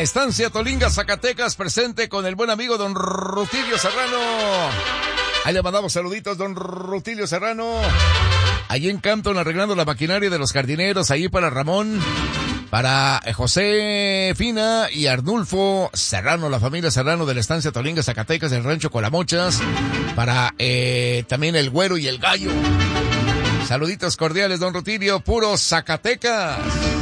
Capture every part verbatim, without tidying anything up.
Estancia Tolinga, Zacatecas, presente con el buen amigo don Rutilio Serrano. Ahí le mandamos saluditos, don Rutilio Serrano. Allí en Campton, arreglando la maquinaria de los jardineros, ahí para Ramón, para José Fina y Arnulfo Serrano, la familia Serrano de la Estancia Tolinga, Zacatecas, del rancho Colamochas, para eh, también el Güero y el Gallo. Saluditos cordiales, don Rutilio, puro Zacatecas.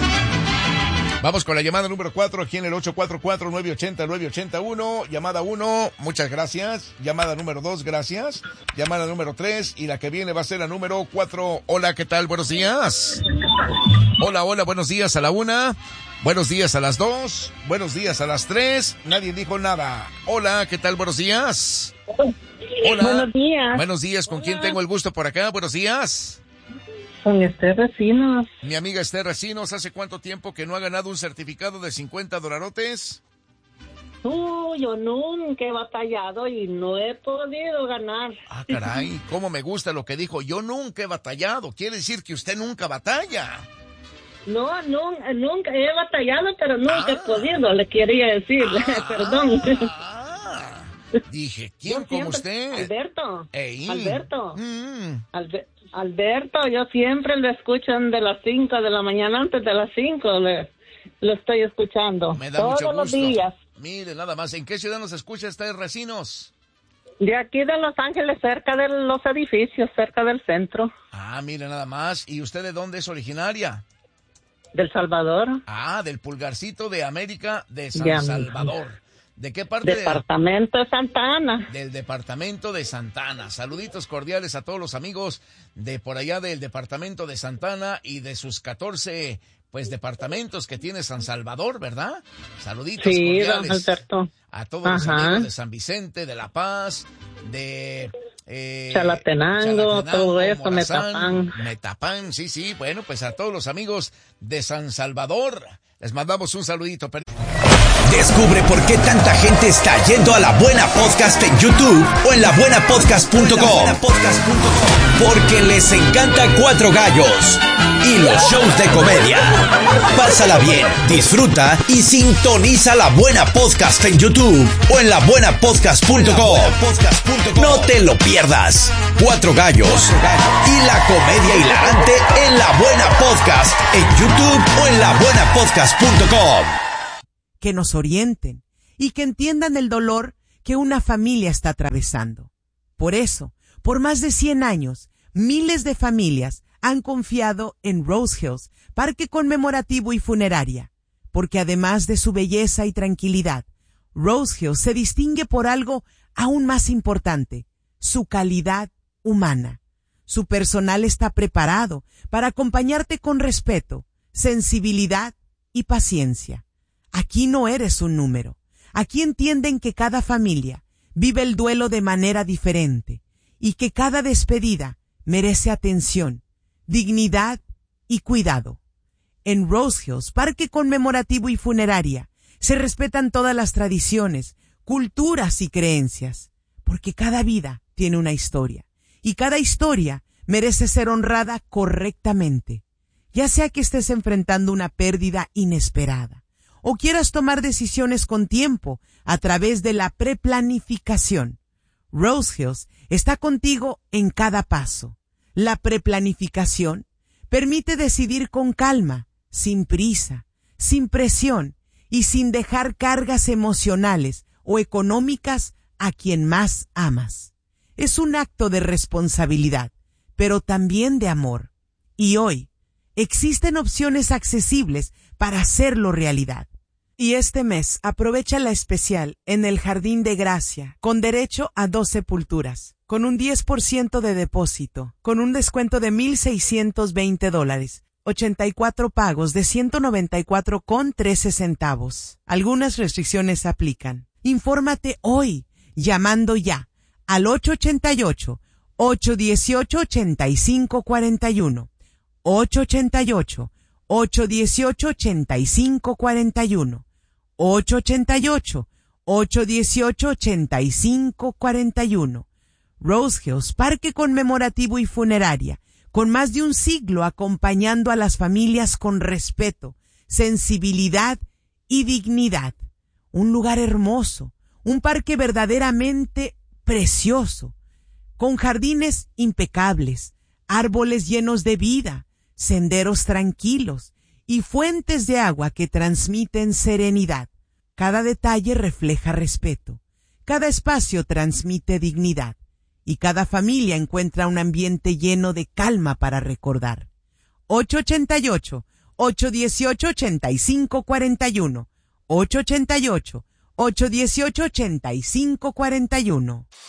Vamos con la llamada número cuatro, aquí en el ocho cuatro cuatro, nueve ocho cero, nueve ocho uno. Llamada uno, muchas gracias. Llamada número dos, gracias. Llamada número tres, y la que viene va a ser la número cuatro. Hola, ¿qué tal? Buenos días. Hola, hola, buenos días a la una. Buenos días a las dos. Buenos días a las tres. Nadie dijo nada. Hola, ¿qué tal? Buenos días. Hola. Buenos días. Buenos días, ¿con quién tengo el gusto por acá? Buenos días. Con Esther Recinos. Mi amiga Esther Recinos, ¿hace cuánto tiempo que no ha ganado un certificado de cincuenta dolarotes? Uh, yo nunca he batallado y no he podido ganar. Ah, caray, cómo me gusta lo que dijo. Yo nunca he batallado. Quiere decir que usted nunca batalla. No, no, nunca he batallado, pero nunca ah. he podido, le quería decir. Ah. Perdón. Ah. Dije, ¿quién Yo como siempre, usted? Alberto. Ey. Alberto. Mm. Albe- Alberto, yo siempre lo escucho de las cinco de la mañana, antes de las cinco le, lo estoy escuchando. Me da todos mucho los gusto. días. Mire, nada más. ¿En qué ciudad nos escucha Esther Recinos? De aquí de Los Ángeles, cerca de los edificios, cerca del centro. Ah, mire, nada más. ¿Y usted de dónde es originaria? Del Salvador. Ah, del Pulgarcito de América de San De Salvador. ¿De qué parte? Departamento de Santa Ana. Del departamento de Santa Ana. Saluditos cordiales a todos los amigos de por allá del departamento de Santa Ana y de sus catorce, pues, departamentos que tiene San Salvador, ¿verdad? Saluditos sí, cordiales don Alberto. a todos los Ajá. amigos de San Vicente, de La Paz, de eh, Chalatenango, todo eso, Morazán, Metapán. Metapán, sí, sí. Bueno, pues a todos los amigos de San Salvador les mandamos un saludito. Descubre por qué tanta gente está yendo a La Buena Podcast en YouTube o en la buena podcast punto com. Porque les encanta Cuatro Gallos y los shows de comedia. Pásala bien, disfruta y sintoniza La Buena Podcast en YouTube o en la buena podcast punto com. No te lo pierdas. Cuatro Gallos y la comedia hilarante en La Buena Podcast en YouTube o en la buena podcast punto com. Que nos orienten y que entiendan el dolor que una familia está atravesando. Por eso, por más de cien años, miles de familias han confiado en Rose Hills, parque conmemorativo y funeraria, porque además de su belleza y tranquilidad, Rose Hills se distingue por algo aún más importante, su calidad humana. Su personal está preparado para acompañarte con respeto, sensibilidad y paciencia. Aquí no eres un número. Aquí entienden que cada familia vive el duelo de manera diferente y que cada despedida merece atención, dignidad y cuidado. En Rose Hills, parque conmemorativo y funeraria, se respetan todas las tradiciones, culturas y creencias, porque cada vida tiene una historia y cada historia merece ser honrada correctamente, ya sea que estés enfrentando una pérdida inesperada o quieras tomar decisiones con tiempo a través de la preplanificación. Rose Hills está contigo en cada paso. La preplanificación permite decidir con calma, sin prisa, sin presión y sin dejar cargas emocionales o económicas a quien más amas. Es un acto de responsabilidad, pero también de amor. Y hoy existen opciones accesibles para hacerlo realidad. Y este mes aprovecha la especial en el Jardín de Gracia, con derecho a dos sepulturas, con un diez por ciento de depósito, con un descuento de mil seiscientos veinte dólares, ochenta y cuatro pagos de ciento noventa y cuatro con trece centavos. Algunas restricciones aplican. Infórmate hoy, llamando ya al ocho ocho ocho, ocho uno ocho, ocho cinco cuatro uno, ocho ocho ocho, ocho uno ocho, ocho cinco cuatro uno, ocho ocho ocho, ocho uno ocho, ocho cinco cuatro uno. Rose Hills, parque conmemorativo y funeraria, con más de un siglo acompañando a las familias con respeto, sensibilidad y dignidad. un lugar hermoso, un parque verdaderamente precioso, con jardines impecables, árboles llenos de vida, senderos tranquilos y fuentes de agua que transmiten serenidad. Cada detalle refleja respeto, cada espacio transmite dignidad y cada familia encuentra un ambiente lleno de calma para recordar. ocho ocho ocho, ocho uno ocho, ocho cinco cuatro uno, ocho ocho ocho, ocho uno ocho, ocho cinco cuatro uno.